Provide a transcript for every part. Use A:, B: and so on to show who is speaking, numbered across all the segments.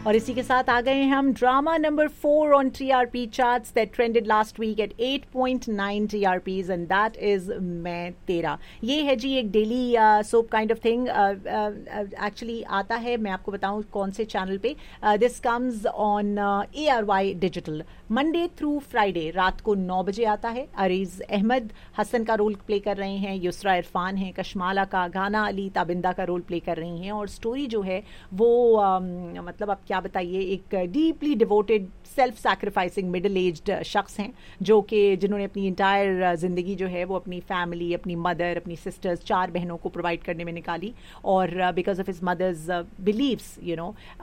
A: और इसी के साथ आ गए हम drama number 4 on TRP charts that trended last week eight 8.9 TRPs and that is मैं तेरा। ये है जी एक daily soap kind of thing, actually आता है, मैं आपको बताऊं कौन से चैनल पे। This comes on ARY digital Monday through Friday रात को 9 बजे आता है। अरीज अहमद हसन का रोल प्ले कर रहे हैं, युसरा इरफान है, कशमाला का, गाना अली, ताबिंदा का रोल प्ले कर रही हैं। और स्टोरी जो है वो मतलब आप क्या बताइए, एक deeply devoted self sacrificing middle aged शख्स हैं जो कि जिन्होंने अपनी इंटायर ज़िंदगी जो है वो अपनी फैमिली, अपनी मदर, अपनी सिस्टर्स, 4 बहनों को प्रोवाइड करने में निकाली। और because of his mother's beliefs he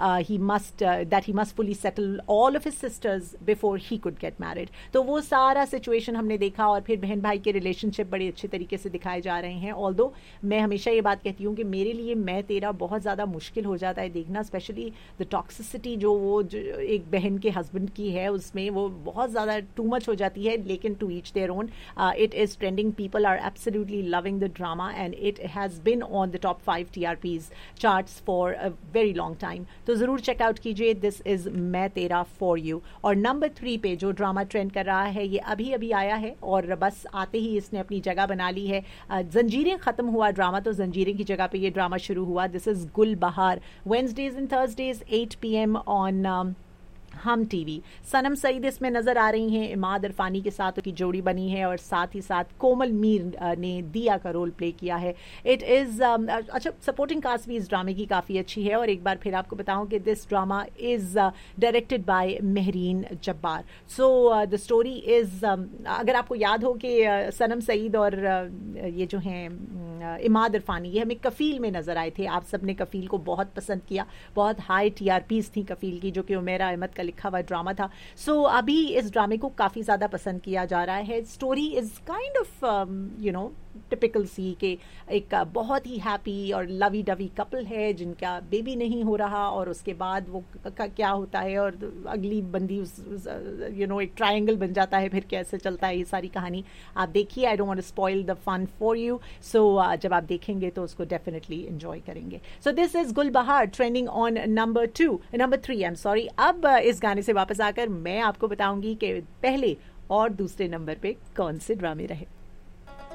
A: must fully settle all of his sisters before he could get married. तो वो सारा सिचुएशन हमने देखा और फिर बहन भाई के रिलेशनशिप बड़े अच्छे तरीके से दिखाए जा रहे हैं। ऑल्दो मैं हमेशा ये बात कहती हूँ कि मेरे लिए मैं तेरा बहुत ज़्यादा मुश्किल हो जाता है देखना, स्पेशली द टॉक्सिसिटी जो एक बहन के हस्बैंड की है उसमें वो बहुत ज़्यादा टू मच हो जाती है। लेकिन to each their own, it is trending, people are absolutely loving the drama and it has been on the top 5 TRPs charts for a very long time. तो ज़रूर चेकआउट कीजिए, दिस इज़ मैं तेरा for you. और number 3 पे जो drama trend कर रहा है ये अभी अभी आया है और बस आते ही इसने अपनी जगह बना ली है। जंजीरें ख़त्म हुआ ड्रामा तो जंजीरें की जगह पे ये ड्रामा शुरू हुआ। दिस इज़ गुल बहार, Wednesdays and Thursdays 8 PM on हम टीवी। सनम सईद इसमें नजर आ रही हैं, इमाद इरफानी के साथ उनकी जोड़ी बनी है और साथ ही साथ कोमल मीर ने दिया का रोल प्ले किया है। इट इज़ अच्छा, सपोर्टिंग कास्ट भी इस ड्रामे की काफ़ी अच्छी है। और एक बार फिर आपको बताऊं कि this drama is directed by Mehreen Jabbar. So the story is, अगर आपको याद हो कि सनम सईद और ये जो हैं इमाद इरफानी, ये हमें कफ़ील में नज़र आए थे। आप सब ने कफ़ील को बहुत पसंद किया, बहुत हाई TRPs थी कफ़ील की, जो कि उमेरा अहमद का लिखा हुआ ड्रामा था। सो अभी इस ड्रामे को काफ़ी ज़्यादा पसंद किया जा रहा है। Story is kind of typical सी के एक बहुत ही हैप्पी और लवी डवी कपल है जिनका बेबी नहीं हो रहा और उसके बाद वो क्या होता है और अगली बंदी एक ट्रायंगल बन जाता है, फिर कैसे चलता है ये सारी कहानी आप देखिए। I don't want to spoil the fun for you. सो जब आप देखेंगे तो उसको डेफिनेटली एंजॉय करेंगे। सो दिस इज गुल बहार trending on number 3 I am sorry. अब इस गाने से वापस आकर मैं आपको बताऊंगी कि पहले और दूसरे नंबर पे कौन से ड्रामे रहे।